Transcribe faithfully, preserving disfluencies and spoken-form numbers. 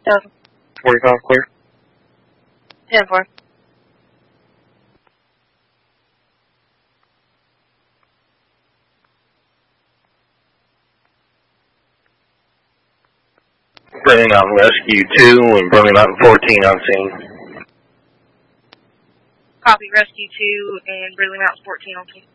Delta. forty-five clear. ten four. Bringing Mountain Rescue two and Burning Mountain fourteen on scene. Copy, Rescue two and Briley Mountain fourteen on scene.